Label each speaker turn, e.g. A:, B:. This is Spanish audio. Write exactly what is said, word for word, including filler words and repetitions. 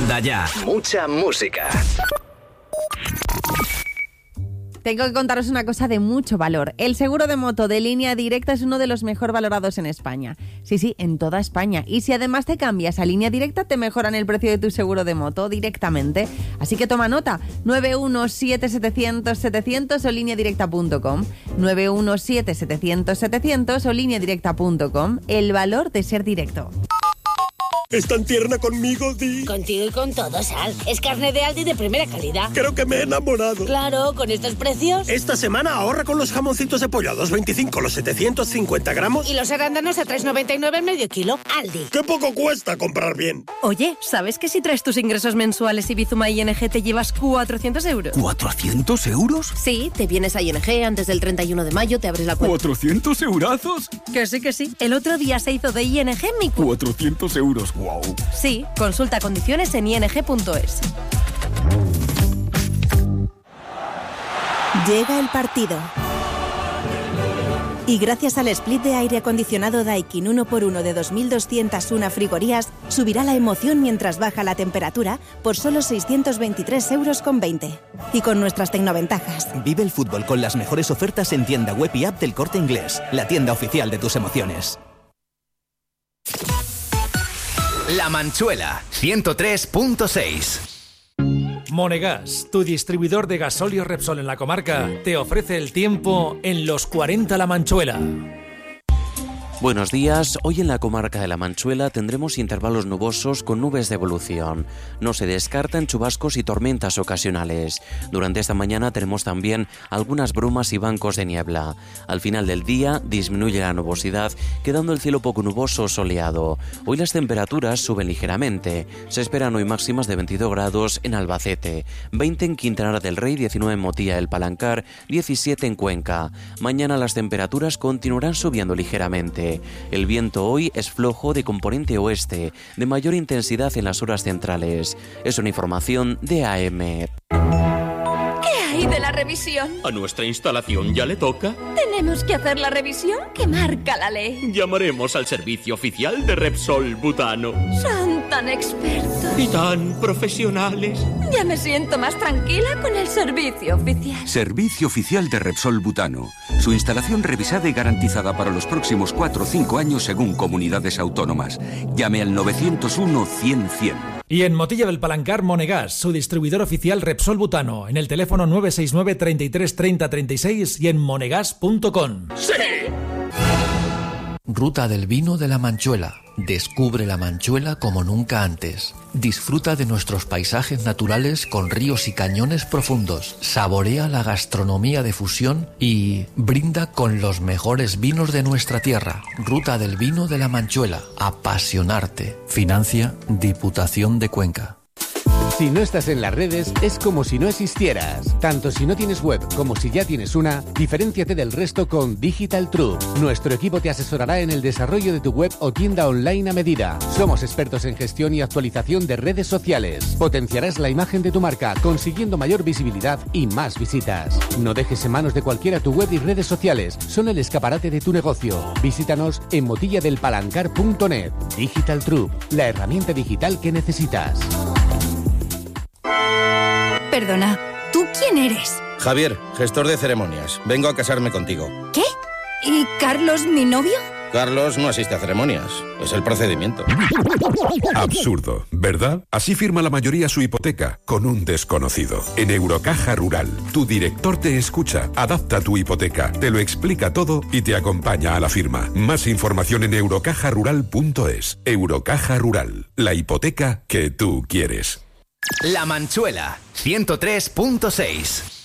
A: Onda Ya. Mucha música.
B: Tengo que contaros una cosa de mucho valor. El seguro de moto de Línea Directa es uno de los mejor valorados en España. Sí, sí, en toda España. Y si además te cambias a Línea Directa, te mejoran el precio de tu seguro de moto directamente. Así que toma nota. nueve uno siete setecientos setecientos o línea directa punto com. nueve uno siete setecientos setecientos o línea directa punto com. El valor de ser directo.
C: ¿Es tan tierna conmigo, Di?
D: Contigo y con todo, Sal. Es carne de Aldi de primera calidad.
C: Creo que me he enamorado.
D: Claro, con estos precios.
C: Esta semana ahorra con los jamoncitos de pollo a dos veinticinco los setecientos cincuenta gramos.
D: Y los arándanos a tres noventa y nueve el medio kilo. Aldi.
C: ¡Qué poco cuesta comprar bien!
E: Oye, ¿sabes que si traes tus ingresos mensuales y Bizuma I N G te llevas cuatrocientos euros?
F: ¿cuatrocientos euros?
E: Sí, te vienes a I N G antes del treinta y uno de mayo, te abres la cuenta.
F: ¿cuatrocientos eurazos?
E: Que sí, que sí. El otro día se hizo de I N G mi cu...
F: cuatrocientos euros, wow.
E: Sí, consulta condiciones en i n g punto es.
G: Llega el partido. Y gracias al split de aire acondicionado Daikin uno por uno de dos mil doscientas uno frigorías, subirá la emoción mientras baja la temperatura por solo seiscientos veintitrés euros con veinte. Y con nuestras tecnoventajas.
H: Vive el fútbol con las mejores ofertas en tienda web y app del Corte Inglés, la tienda oficial de tus emociones.
A: La Manchuela, ciento tres punto seis.
I: Monegas, tu distribuidor de gasóleo Repsol en la comarca, te ofrece el tiempo en los cuarenta La Manchuela.
J: Buenos días, hoy en la comarca de La Manchuela tendremos intervalos nubosos con nubes de evolución. No se descartan chubascos y tormentas ocasionales. Durante esta mañana tenemos también algunas brumas y bancos de niebla. Al final del día disminuye la nubosidad, quedando el cielo poco nuboso o soleado. Hoy las temperaturas suben ligeramente. Se esperan hoy máximas de veintidós grados en Albacete, veinte en Quintana del Rey, diecinueve en Motilla del Palancar, diecisiete en Cuenca. Mañana las temperaturas continuarán subiendo ligeramente. El viento hoy es flojo de componente oeste, de mayor intensidad en las horas centrales. Es una información de A M.
K: ¿Qué hay de la revisión?
L: ¿A nuestra instalación ya le toca?
K: ¿Tenemos que hacer la revisión que marca la ley?
L: Llamaremos al servicio oficial de Repsol Butano.
K: Son tan expertos
L: y tan profesionales.
K: Ya me siento más tranquila con el servicio oficial.
M: Servicio oficial de Repsol Butano. Su instalación revisada y garantizada para los próximos cuatro o cinco años según comunidades autónomas. Llame al novecientos uno cien cien.
I: Y en Motilla del Palancar, Monegas, su distribuidor oficial Repsol Butano, en el teléfono nueve seis nueve, treinta y tres, treinta, treinta y seis y en monegas punto com.
L: ¡Sí!
N: Ruta del vino de La Manchuela. Descubre La Manchuela como nunca antes. Disfruta de nuestros paisajes naturales con ríos y cañones profundos. Saborea la gastronomía de fusión y brinda con los mejores vinos de nuestra tierra. Ruta del vino de La Manchuela. Apasionarte. Financia Diputación de Cuenca.
O: Si no estás en las redes, es como si no existieras. Tanto si no tienes web como si ya tienes una, diferénciate del resto con Digital Truth. Nuestro equipo te asesorará en el desarrollo de tu web o tienda online a medida. Somos expertos en gestión y actualización de redes sociales. Potenciarás la imagen de tu marca, consiguiendo mayor visibilidad y más visitas. No dejes en manos de cualquiera tu web y redes sociales. Son el escaparate de tu negocio. Visítanos en motilla del palancar punto net. Digital Truth, la herramienta digital que necesitas.
P: Perdona, ¿tú quién eres?
Q: Javier, gestor de ceremonias. Vengo a casarme contigo.
P: ¿Qué? ¿Y Carlos, mi novio?
Q: Carlos no asiste a ceremonias. Es el procedimiento.
R: Absurdo, ¿verdad? Así firma la mayoría su hipoteca, con un desconocido. En Eurocaja Rural, tu director te escucha, adapta tu hipoteca, te lo explica todo y te acompaña a la firma. Más información en eurocaja rural punto es. Eurocaja Rural, la hipoteca que tú quieres.
A: La Manchuela, ciento tres punto seis.